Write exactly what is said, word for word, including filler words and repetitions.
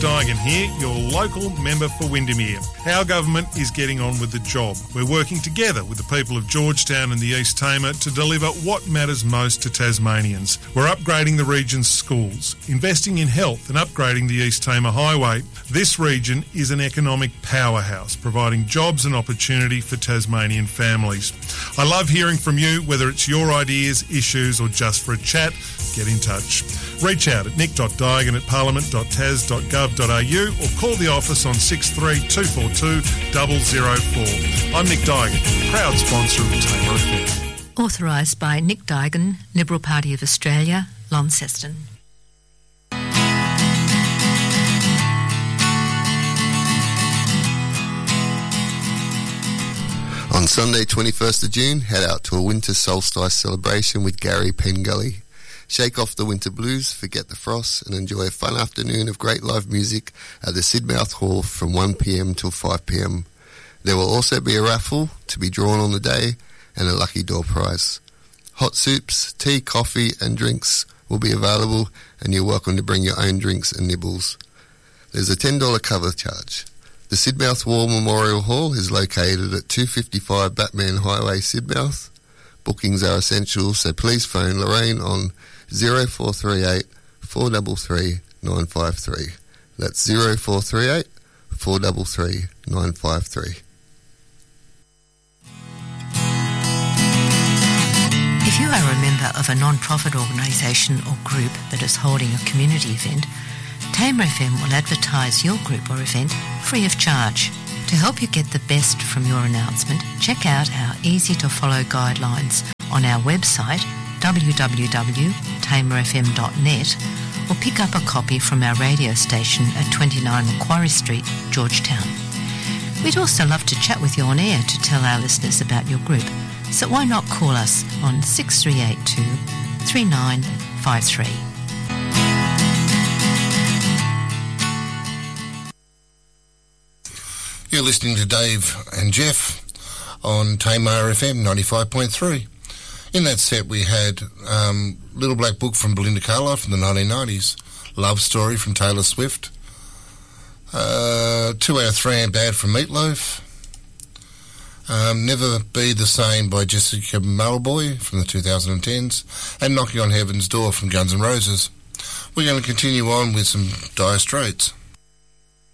Dygan here, your local member for Windermere. Our government is getting on with the job. We're working together with the people of Georgetown and the East Tamar to deliver what matters most to Tasmanians. We're upgrading the region's schools, investing in health and upgrading the East Tamar Highway. This region is an economic powerhouse, providing jobs and opportunity for Tasmanian families. I love hearing from you, whether it's your ideas, issues or just for a chat. Get in touch. Reach out at nick.dygan at parliament dot tas dot gov dot a u or call the office on six three two four two zero zero four. I'm Nick Dygan, proud sponsor of Tamar F M. Authorised by Nick Dygan, Liberal Party of Australia, Launceston. On Sunday twenty-first of June, head out to a winter solstice celebration with Gary Pengully. Shake off the winter blues, forget the frost, and enjoy a fun afternoon of great live music at the Sidmouth Hall from one p m till five p m. There will also be a raffle to be drawn on the day and a lucky door prize. Hot soups, tea, coffee and drinks will be available, and you're welcome to bring your own drinks and nibbles. There's a ten dollars cover charge. The Sidmouth War Memorial Hall is located at two fifty-five Batman Highway, Sidmouth. Bookings are essential, so please phone Lorraine on zero four three eight, four three three, nine five three. That's zero four three eight, four three three, nine five three. If you are a member of a non-profit organisation or group that is holding a community event, Tamar F M will advertise your group or event free of charge. To help you get the best from your announcement, check out our easy-to-follow guidelines on our website w w w dot tamar f m dot net or pick up a copy from our radio station at twenty-nine Macquarie Street, Georgetown. We'd also love to chat with you on air to tell our listeners about your group, so why not call us on six three eight two, three nine five three. You're listening to Dave and Jeff on Tamar F M ninety-five point three. In that set we had um, Little Black Book from Belinda Carlisle from the nineteen nineties, Love Story from Taylor Swift, uh, Two Out of Three Ain't Bad from Meatloaf, um, Never Be the Same by Jessica Malboy from the twenty tens, and Knocking on Heaven's Door from Guns N' Roses. We're going to continue on with some Dire Straits.